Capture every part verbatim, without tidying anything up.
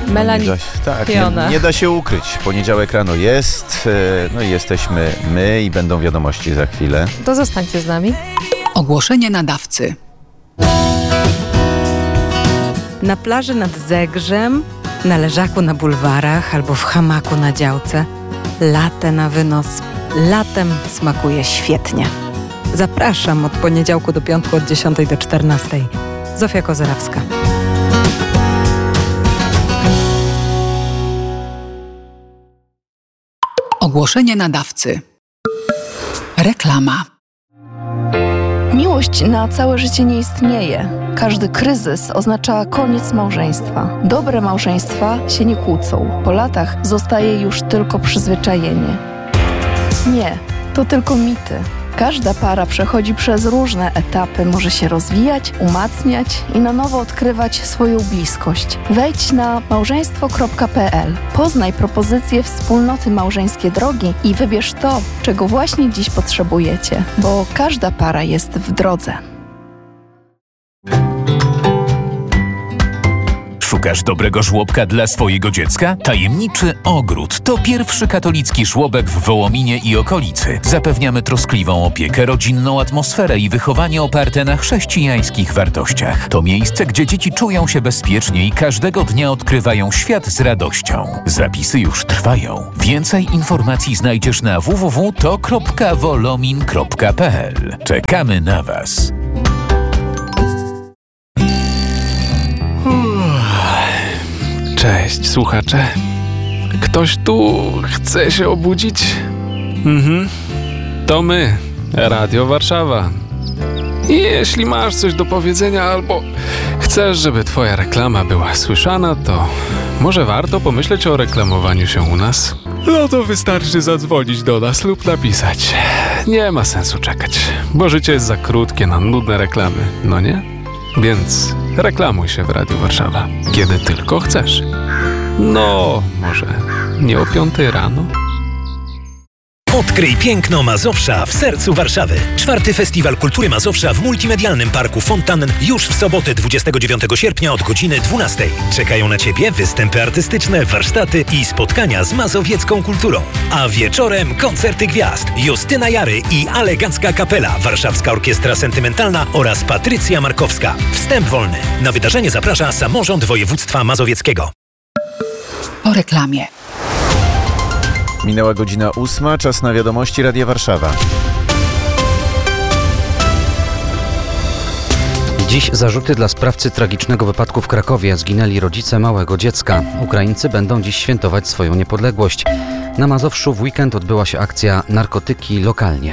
Melanie nie da, tak, nie, nie da się ukryć. Poniedziałek rano jest, no i jesteśmy my i będą wiadomości za chwilę. To zostańcie z nami. Ogłoszenie nadawcy. Na plaży nad Zegrzem, na leżaku na bulwarach albo w hamaku na działce. Latę na wynos. Latem smakuje świetnie. Zapraszam od poniedziałku do piątku od dziesiątej do czternastej. Zofia Kozerawska. Ogłoszenie nadawcy. Reklama. Miłość na całe życie nie istnieje. Każdy kryzys oznacza koniec małżeństwa. Dobre małżeństwa się nie kłócą. Po latach zostaje już tylko przyzwyczajenie. Nie, to tylko mity. Każda para przechodzi przez różne etapy, może się rozwijać, umacniać i na nowo odkrywać swoją bliskość. Wejdź na małżeństwo kropka pe el, poznaj propozycje wspólnoty Małżeńskie Drogi i wybierz to, czego właśnie dziś potrzebujecie, bo każda para jest w drodze. Szukasz dobrego żłobka dla swojego dziecka? Tajemniczy Ogród to pierwszy katolicki żłobek w Wołominie i okolicy. Zapewniamy troskliwą opiekę, rodzinną atmosferę i wychowanie oparte na chrześcijańskich wartościach. To miejsce, gdzie dzieci czują się bezpiecznie i każdego dnia odkrywają świat z radością. Zapisy już trwają. Więcej informacji znajdziesz na w w w kropka wolomin kropka pe el. Czekamy na Was. Cześć, słuchacze. Ktoś tu chce się obudzić? Mhm. To my, Radio Warszawa. I jeśli masz coś do powiedzenia albo chcesz, żeby twoja reklama była słyszana, to może warto pomyśleć o reklamowaniu się u nas? No to wystarczy zadzwonić do nas lub napisać. Nie ma sensu czekać, bo życie jest za krótkie na nudne reklamy, no nie? Więc reklamuj się w Radiu Warszawa, kiedy tylko chcesz. No, może nie o piątej rano? Odkryj piękno Mazowsza w sercu Warszawy. Czwarty Festiwal Kultury Mazowsza w Multimedialnym Parku Fontannen już w sobotę dwudziestego dziewiątego sierpnia od godziny dwunastej. Czekają na Ciebie występy artystyczne, warsztaty i spotkania z mazowiecką kulturą. A wieczorem koncerty gwiazd. Justyna Jary i Alegancka Kapela, Warszawska Orkiestra Sentymentalna oraz Patrycja Markowska. Wstęp wolny. Na wydarzenie zaprasza Samorząd Województwa Mazowieckiego. Po reklamie. Minęła godzina ósma, czas na wiadomości Radia Warszawa. Dziś zarzuty dla sprawcy tragicznego wypadku w Krakowie. Zginęli rodzice małego dziecka. Ukraińcy będą dziś świętować swoją niepodległość. Na Mazowszu w weekend odbyła się akcja Narkotyki lokalnie.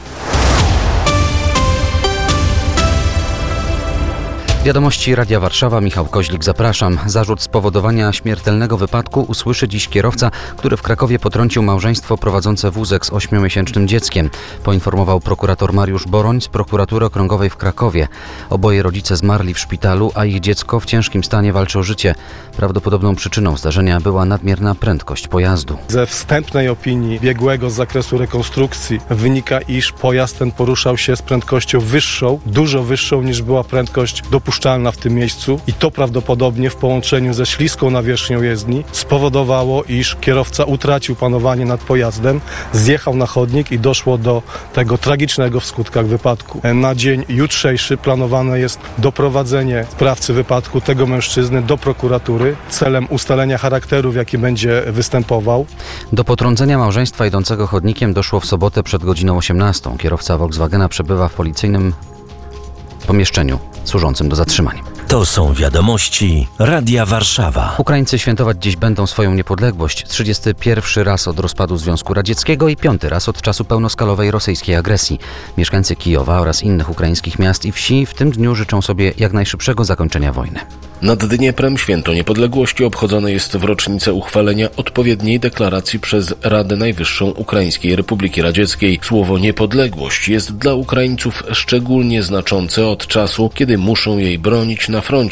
Wiadomości Radia Warszawa, Michał Koźlik, zapraszam. Zarzut spowodowania śmiertelnego wypadku usłyszy dziś kierowca, który w Krakowie potrącił małżeństwo prowadzące wózek z ośmiomiesięcznym dzieckiem. Poinformował prokurator Mariusz Boroń z prokuratury okręgowej w Krakowie. Oboje rodzice zmarli w szpitalu, a ich dziecko w ciężkim stanie walczy o życie. Prawdopodobną przyczyną zdarzenia była nadmierna prędkość pojazdu. Ze wstępnej opinii biegłego z zakresu rekonstrukcji wynika, iż pojazd ten poruszał się z prędkością wyższą, dużo wyższą niż była prędkość dopuszczalna w tym miejscu i to prawdopodobnie w połączeniu ze śliską nawierzchnią jezdni spowodowało, iż kierowca utracił panowanie nad pojazdem, zjechał na chodnik i doszło do tego tragicznego w skutkach wypadku. Na dzień jutrzejszy planowane jest doprowadzenie sprawcy wypadku, tego mężczyzny, do prokuratury celem ustalenia charakteru, w jaki będzie występował. Do potrącenia małżeństwa idącego chodnikiem doszło w sobotę przed godziną osiemnastą. Kierowca Volkswagena przebywa w policyjnym pomieszczeniu służącym do zatrzymań. To są wiadomości Radia Warszawa. Ukraińcy świętować dziś będą swoją niepodległość. trzydziesty pierwszy raz od rozpadu Związku Radzieckiego i piąty raz od czasu pełnoskalowej rosyjskiej agresji. Mieszkańcy Kijowa oraz innych ukraińskich miast i wsi w tym dniu życzą sobie jak najszybszego zakończenia wojny. Nad Dnieprem święto niepodległości obchodzone jest w rocznicę uchwalenia odpowiedniej deklaracji przez Radę Najwyższą Ukraińskiej Republiki Radzieckiej. Słowo niepodległość jest dla Ukraińców szczególnie znaczące od czasu, kiedy muszą jej bronić na froncie.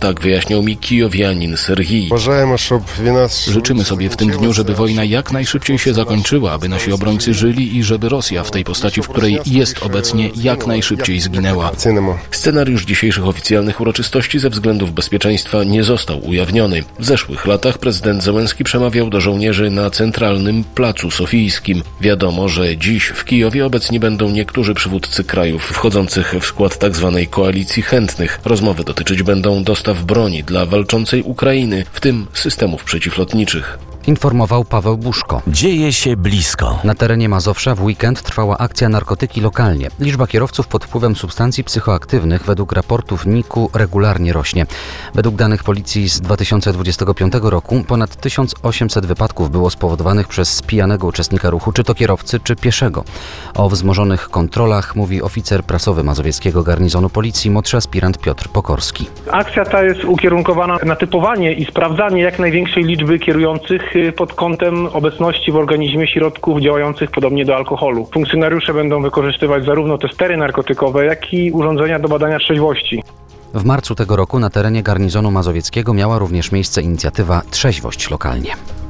Tak wyjaśniał mi kijowianin Serhij. Życzymy sobie w tym dniu, żeby wojna jak najszybciej się zakończyła, aby nasi obrońcy żyli i żeby Rosja w tej postaci, w której jest obecnie, jak najszybciej zginęła. Scenariusz dzisiejszych oficjalnych uroczystości ze względów bezpieczeństwa nie został ujawniony. W zeszłych latach prezydent Zełenski przemawiał do żołnierzy na centralnym placu sofijskim. Wiadomo, że dziś w Kijowie obecni będą niektórzy przywódcy krajów wchodzących w skład tzw. koalicji chętnych. Rozmowy dotyczyć będą dostaw broni dla walczącej Ukrainy, w tym systemów przeciwlotniczych. Informował Paweł Buszko. Dzieje się blisko. Na terenie Mazowsza w weekend trwała akcja Narkotyki lokalnie. Liczba kierowców pod wpływem substancji psychoaktywnych według raportów N I K-u regularnie rośnie. Według danych policji z dwa tysiące dwudziestego piątego roku ponad tysiąc osiemset wypadków było spowodowanych przez pijanego uczestnika ruchu, czy to kierowcy, czy pieszego. O wzmożonych kontrolach mówi oficer prasowy mazowieckiego garnizonu policji, młodszy aspirant Piotr Pokorski. Akcja ta jest ukierunkowana na typowanie i sprawdzanie jak największej liczby kierujących pod kątem obecności w organizmie środków działających podobnie do alkoholu. Funkcjonariusze będą wykorzystywać zarówno testery narkotykowe, jak i urządzenia do badania trzeźwości. W marcu tego roku na terenie garnizonu mazowieckiego miała również miejsce inicjatywa Trzeźwość lokalnie.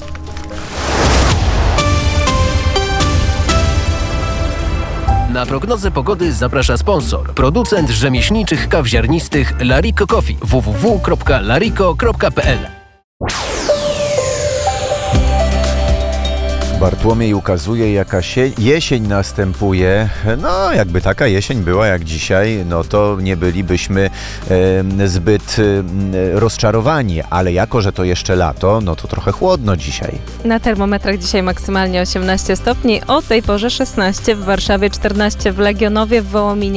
Na prognozę pogody zaprasza sponsor. Producent rzemieślniczych kaw ziarnistych Lariko Coffee. w w w kropka lariko kropka p l. Bartłomiej ukazuje, jaka sie- jesień następuje. No, jakby taka jesień była jak dzisiaj, no to nie bylibyśmy e, zbyt e, rozczarowani, ale jako, że to jeszcze lato, no to trochę chłodno dzisiaj. Na termometrach dzisiaj maksymalnie osiemnaście stopni, o tej porze szesnaście w Warszawie, czternaście w Legionowie, w Wołominie.